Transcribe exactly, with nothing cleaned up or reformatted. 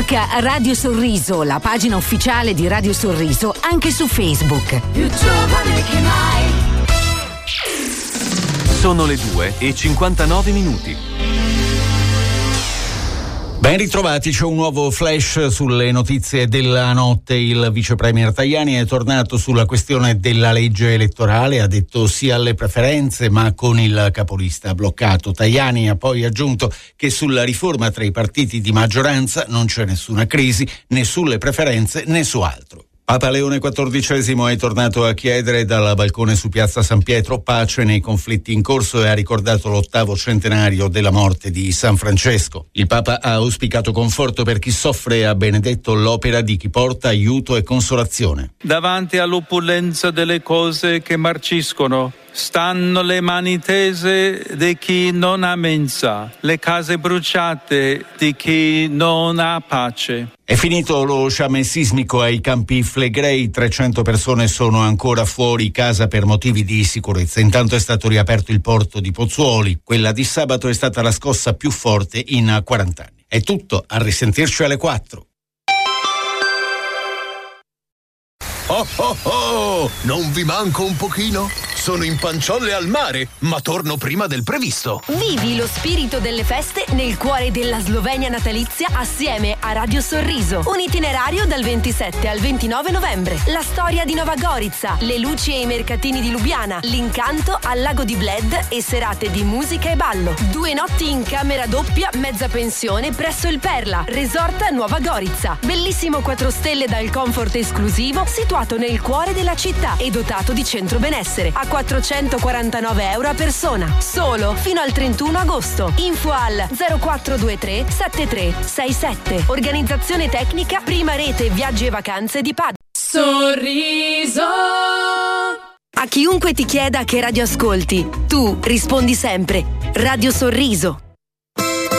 Cerca Radio Sorriso, la pagina ufficiale di Radio Sorriso, anche su Facebook. Più giovane che mai. Sono le due e cinquantanove minuti. Ben ritrovati, c'è un nuovo flash sulle notizie della notte. Il vice premier Tajani è tornato sulla questione della legge elettorale, ha detto sì alle preferenze ma con il capolista bloccato. Tajani ha poi aggiunto che sulla riforma tra i partiti di maggioranza non c'è nessuna crisi né sulle preferenze né su altro. Papa Leone quattordicesimo è tornato a chiedere dal balcone su Piazza San Pietro pace nei conflitti in corso e ha ricordato l'ottavo centenario della morte di San Francesco. Il Papa ha auspicato conforto per chi soffre e ha benedetto l'opera di chi porta aiuto e consolazione. Davanti all'opulenza delle cose che marciscono stanno le mani tese di chi non ha mensa, le case bruciate di chi non ha pace. È finito lo sciame sismico ai Campi Flegrei, trecento persone sono ancora fuori casa per motivi di sicurezza. Intanto è stato riaperto il porto di Pozzuoli, quella di sabato è stata la scossa più forte in quaranta anni. È tutto, a risentirci alle quattro. Oh oh oh! Non vi manco un pochino? Sono in Panciolle al mare, ma torno prima del previsto. Vivi lo spirito delle feste nel cuore della Slovenia natalizia assieme a Radio Sorriso. Un itinerario dal ventisette al ventinove novembre. La storia di Nova Gorica, le luci e i mercatini di Lubiana, l'incanto al lago di Bled e serate di musica e ballo. Due notti in camera doppia, mezza pensione presso il Perla, Resort Nuova Gorica. Bellissimo quattro stelle dal comfort esclusivo, situato nel cuore della città e dotato di centro benessere. A quattrocentoquarantanove euro a persona, solo fino al trentuno agosto. Info al zero quattro due tre sette tre sei sette. Organizzazione tecnica Prima Rete Viaggi e Vacanze di Padova. Sorriso. A chiunque ti chieda che radio ascolti, tu rispondi sempre Radio Sorriso.